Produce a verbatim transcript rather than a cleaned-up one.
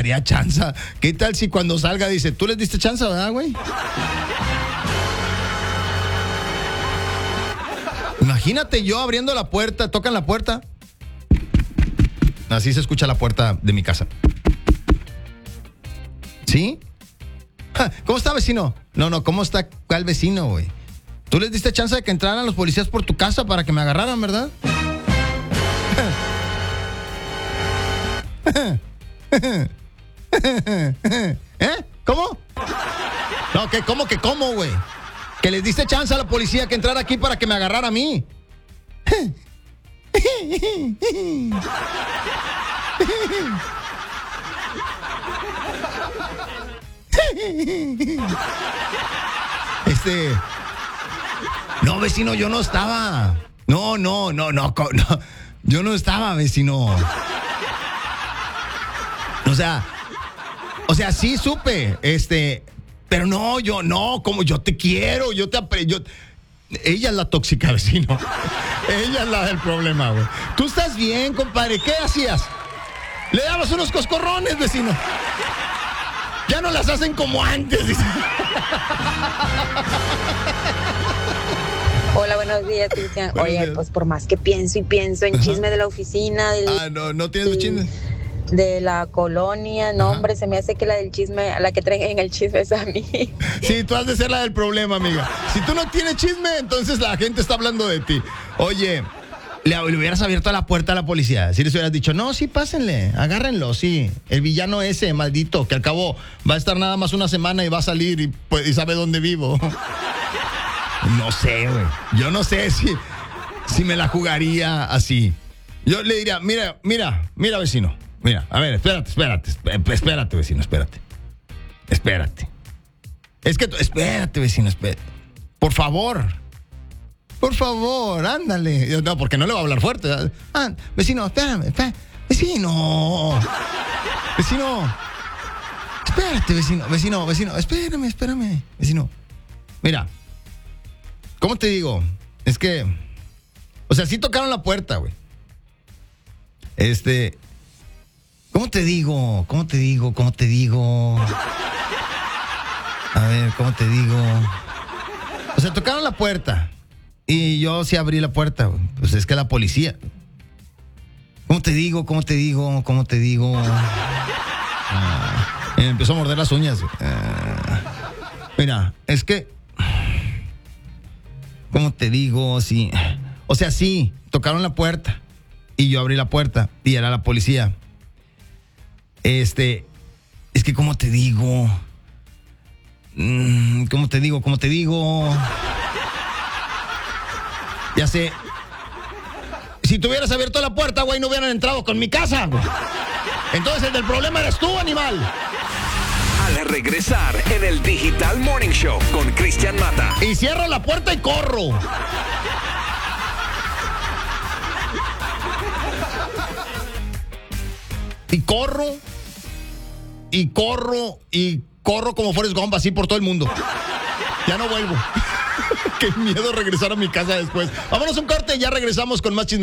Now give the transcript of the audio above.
daría chance. ¿Qué tal si cuando salga dice, tú les diste chance, ¿verdad, güey? Imagínate yo abriendo la puerta, tocan la puerta. Así se escucha la puerta de mi casa. ¿Sí? ¿Cómo está, vecino? No, no, ¿cómo está? ¿Cuál vecino, güey? Tú les diste chance de que entraran los policías por tu casa para que me agarraran, ¿verdad? ¿Eh? ¿Cómo? No, que ¿cómo que cómo, güey? Que les diste chance a la policía que entrara aquí para que me agarrara a mí. Este... No, vecino, yo no estaba. No, no, no, no, no. Yo no estaba, vecino. O sea, o sea, sí supe, este, pero no, yo no, como yo te quiero, yo te apre, yo, ella es la tóxica, vecino. Ella es la del problema, güey. Tú estás bien, compadre, ¿qué hacías? Le dabas unos coscorrones, vecino. Ya no las hacen como antes, dice. Hola, buenos días, Cristian. Buenos Oye, días. pues por más que pienso y pienso en chisme de la oficina, del, Ah, no, no tienes del- chisme. de la colonia, no, Ajá. hombre, se me hace que la del chisme, la que traen en el chisme es a mí. Sí, tú has de ser la del problema, amiga. Si tú no tienes chisme, entonces la gente está hablando de ti. Oye, le, le hubieras abierto la puerta a la policía. Si les hubieras dicho, no, sí, pásenle, agárrenlo, sí. El villano ese, maldito, que al cabo va a estar nada más una semana y va a salir y, pues, y sabe dónde vivo. No sé, güey. Yo no sé si, si me la jugaría así. Yo le diría, mira, mira, mira, vecino. Mira, a ver, espérate, espérate, esp- espérate, vecino, espérate. Espérate. Es que, tú- espérate, vecino, espérate. Por favor. Por favor, ándale. Yo, no, porque no le va a hablar fuerte. Ah, vecino, espérame, espérame. Vecino. Vecino. Espérate, vecino, vecino, vecino, espérame, espérame. Vecino. Mira. ¿Cómo te digo? Es que, o sea, sí tocaron la puerta, güey. Este, ¿cómo te digo? ¿Cómo te digo? ¿Cómo te digo? A ver, ¿cómo te digo? O sea, tocaron la puerta y yo sí abrí la puerta, güey. Pues es que la policía. ¿Cómo te digo? ¿Cómo te digo? ¿Cómo te digo? Ah, y me empezó a morder las uñas. Ah, mira, es que, ¿cómo te digo? Sí. O sea, sí, tocaron la puerta y yo abrí la puerta y era la policía. Este, es que, ¿cómo te digo? Mm, ¿Cómo te digo? ¿Cómo te digo? Ya sé. Si tú hubieras abierto la puerta, güey, no hubieran entrado con mi casa, güey. Entonces el del problema eres tú, animal. Al regresar en el Digital Morning Show con Cristian Mata. Y cierro la puerta y corro. Y corro. Y corro. Y corro como Forrest Gump, así por todo el mundo. Ya no vuelvo. Qué miedo regresar a mi casa después. Vámonos a un corte y ya regresamos con más chisme.